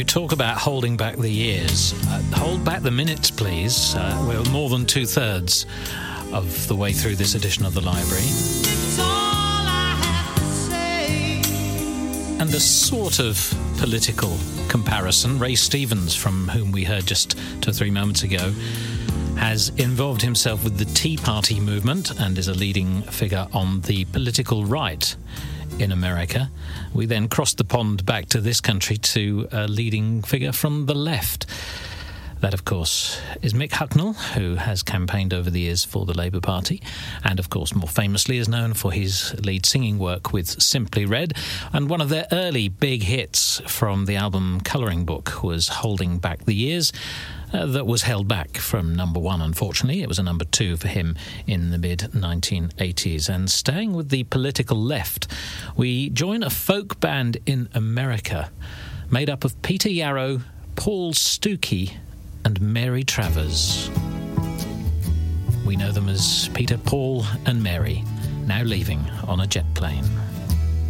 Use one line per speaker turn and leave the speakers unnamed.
you talk about holding back the years. Hold back the minutes, please. We're more than 2/3 of the way through this edition of the library.
It's all I have to say.
And a sort of political comparison. Ray Stevens, from whom we heard just 2 or 3 moments ago, has involved himself with the Tea Party movement and is a leading figure on the political right in America. We then crossed the pond back to this country to a leading figure from the left. That, of course, is Mick Hucknall, who has campaigned over the years for the Labour Party and, of course, more famously is known for his lead singing work with Simply Red. And one of their early big hits from the album Colouring Book was Holding Back the Years. That was held back from number 1, unfortunately. It was a number 2 for him in the mid-1980s. And staying with the political left, we join a folk band in America made up of Peter Yarrow, Paul Stookey and Mary Travers. We know them as Peter, Paul and Mary, now leaving on a jet plane.